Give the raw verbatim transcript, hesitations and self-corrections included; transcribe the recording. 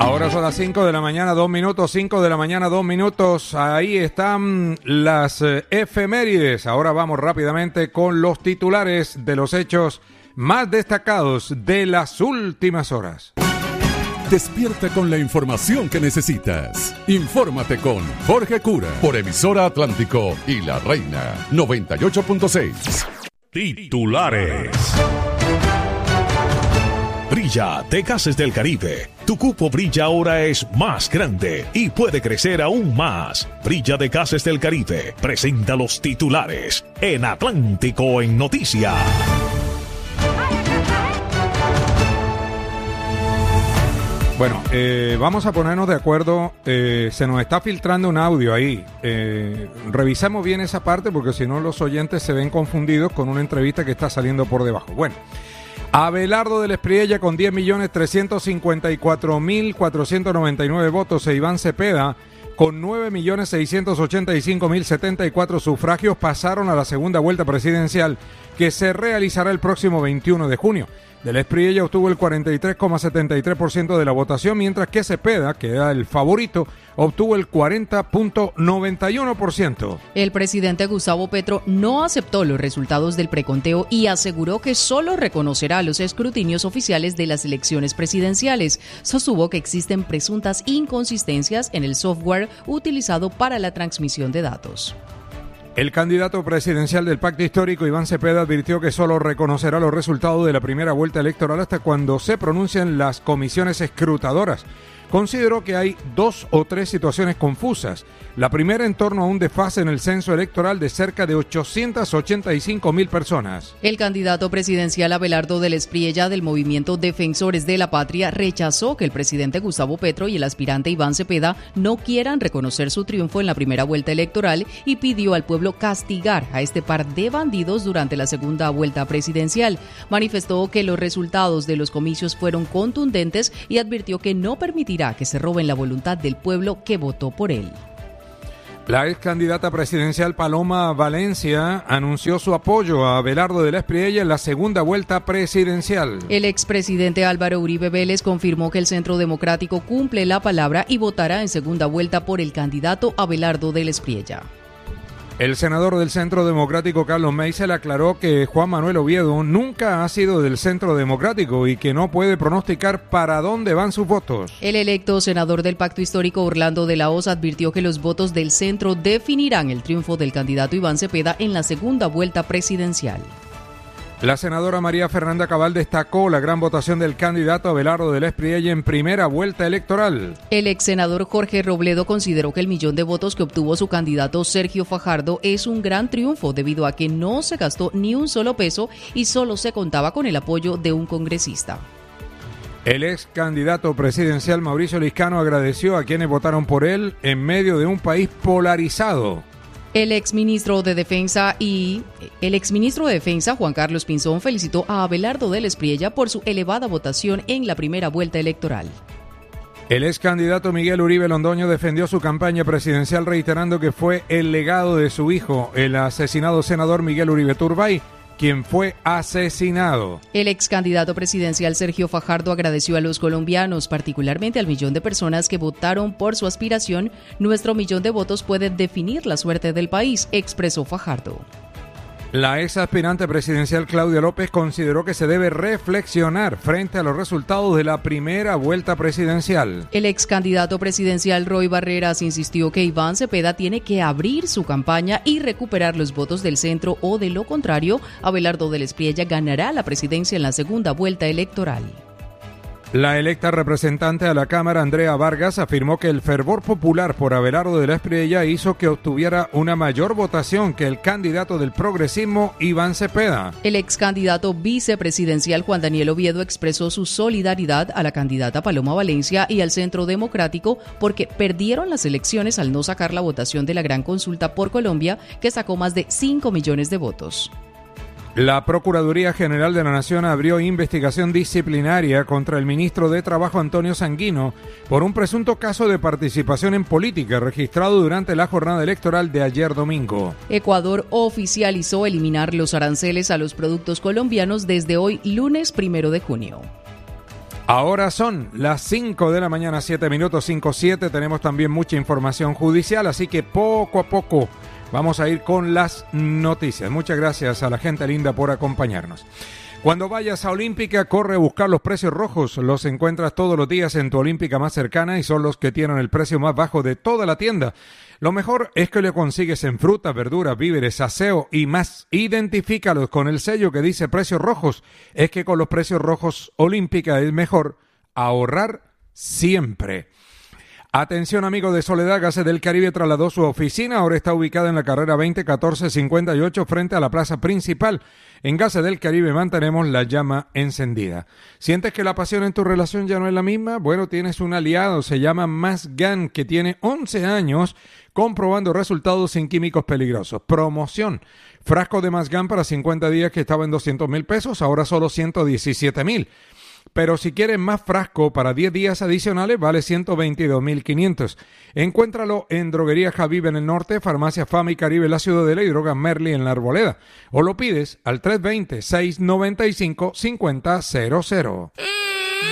Ahora son las cinco de la mañana, dos minutos, cinco de la mañana, dos minutos. Ahí están las eh, efemérides. Ahora vamos rápidamente con los titulares de los hechos más destacados de las últimas horas. Despierta con la información que necesitas. Infórmate con Jorge Cura por Emisora Atlántico y La Reina noventa y ocho punto seis. Titulares. Brilla de Gases del Caribe. Tu cupo Brilla ahora es más grande y puede crecer aún más. Brilla de Gases del Caribe presenta los titulares en Atlántico en Noticias. Bueno, eh, vamos a ponernos de acuerdo. Eh, se nos está filtrando un audio ahí. Eh, revisemos bien esa parte porque si no los oyentes se ven confundidos con una entrevista que está saliendo por debajo. Bueno. Abelardo del Espriella con diez millones trescientos cincuenta y cuatro mil cuatrocientos noventa y nueve votos e Iván Cepeda con nueve millones seiscientos ochenta y cinco mil setenta y cuatro sufragios pasaron a la segunda vuelta presidencial que se realizará el próximo veintiuno de junio. Del Espriella obtuvo el cuarenta y tres coma setenta y tres por ciento de la votación, mientras que Cepeda, que era el favorito, obtuvo el cuarenta coma noventa y uno por ciento. El presidente Gustavo Petro no aceptó los resultados del preconteo y aseguró que solo reconocerá los escrutinios oficiales de las elecciones presidenciales. Sostuvo que existen presuntas inconsistencias en el software utilizado para la transmisión de datos. El candidato presidencial del Pacto Histórico, Iván Cepeda, advirtió que solo reconocerá los resultados de la primera vuelta electoral hasta cuando se pronuncien las comisiones escrutadoras. Consideró que hay dos o tres situaciones confusas. La primera en torno a un desfase en el censo electoral de cerca de ochocientas ochenta y cinco mil personas. El candidato presidencial Abelardo del Espriella del movimiento Defensores de la Patria rechazó que el presidente Gustavo Petro y el aspirante Iván Cepeda no quieran reconocer su triunfo en la primera vuelta electoral y pidió al pueblo castigar a este par de bandidos durante la segunda vuelta presidencial. Manifestó que los resultados de los comicios fueron contundentes y advirtió que no permitirá que se roben la voluntad del pueblo que votó por él. La ex candidata presidencial Paloma Valencia anunció su apoyo a Abelardo de la Espriella en la segunda vuelta presidencial. El expresidente Álvaro Uribe Vélez confirmó que el Centro Democrático cumple la palabra y votará en segunda vuelta por el candidato Abelardo de la Espriella. El senador del Centro Democrático, Carlos Meisel, aclaró que Juan Manuel Oviedo nunca ha sido del Centro Democrático y que no puede pronosticar para dónde van sus votos. El electo senador del Pacto Histórico, Orlando de la Hoz, advirtió que los votos del centro definirán el triunfo del candidato Iván Cepeda en la segunda vuelta presidencial. La senadora María Fernanda Cabal destacó la gran votación del candidato Abelardo de la Espriella en primera vuelta electoral. El ex senador Jorge Robledo consideró que el millón de votos que obtuvo su candidato Sergio Fajardo es un gran triunfo debido a que no se gastó ni un solo peso y solo se contaba con el apoyo de un congresista. El ex candidato presidencial Mauricio Liscano agradeció a quienes votaron por él en medio de un país polarizado. El exministro de Defensa y el exministro de Defensa Juan Carlos Pinzón felicitó a Abelardo del Espriella por su elevada votación en la primera vuelta electoral. El ex candidato Miguel Uribe Londoño defendió su campaña presidencial reiterando que fue el legado de su hijo, el asesinado senador Miguel Uribe Turbay, quien fue asesinado. El ex candidato presidencial Sergio Fajardo agradeció a los colombianos, particularmente al millón de personas que votaron por su aspiración. Nuestro millón de votos puede definir la suerte del país, expresó Fajardo. La ex aspirante presidencial Claudia López consideró que se debe reflexionar frente a los resultados de la primera vuelta presidencial. El ex candidato presidencial Roy Barreras insistió que Iván Cepeda tiene que abrir su campaña y recuperar los votos del centro o de lo contrario, Abelardo del Espriella ganará la presidencia en la segunda vuelta electoral. La electa representante a la Cámara, Andrea Vargas, afirmó que el fervor popular por Abelardo de la Espriella hizo que obtuviera una mayor votación que el candidato del progresismo, Iván Cepeda. El ex candidato vicepresidencial Juan Daniel Oviedo expresó su solidaridad a la candidata Paloma Valencia y al Centro Democrático porque perdieron las elecciones al no sacar la votación de la gran consulta por Colombia, que sacó más de cinco millones de votos. La Procuraduría General de la Nación abrió investigación disciplinaria contra el ministro de Trabajo Antonio Sanguino por un presunto caso de participación en política registrado durante la jornada electoral de ayer domingo. Ecuador oficializó eliminar los aranceles a los productos colombianos desde hoy, lunes primero de junio. Ahora son las cinco de la mañana, siete minutos, cinco siete. Tenemos también mucha información judicial, así que poco a poco vamos a ir con las noticias. Muchas gracias a la gente linda por acompañarnos. Cuando vayas a Olímpica, corre a buscar los precios rojos. Los encuentras todos los días en tu Olímpica más cercana y son los que tienen el precio más bajo de toda la tienda. Lo mejor es que lo consigues en frutas, verduras, víveres, aseo y más. Identifícalos con el sello que dice precios rojos. Es que con los precios rojos Olímpica es mejor ahorrar siempre. Atención, amigos de Soledad, Gases del Caribe trasladó su oficina, ahora está ubicada en la carrera veinte catorce cincuenta y ocho frente a la plaza principal. En Gases del Caribe mantenemos la llama encendida. ¿Sientes que la pasión en tu relación ya no es la misma? Bueno, tienes un aliado, se llama Masgan, que tiene once años comprobando resultados sin químicos peligrosos. Promoción. Frasco de Masgan para cincuenta días que estaba en doscientos mil pesos, ahora solo ciento diecisiete mil. Pero si quieres más frasco para diez días adicionales, vale ciento veintidós mil quinientos. Encuéntralo en Droguería Javib en el norte, Farmacia Fama y Caribe en la Ciudadela y Drogas Merly en la Arboleda. O lo pides al tres dos cero, seis nueve cinco, cinco cero cero cero.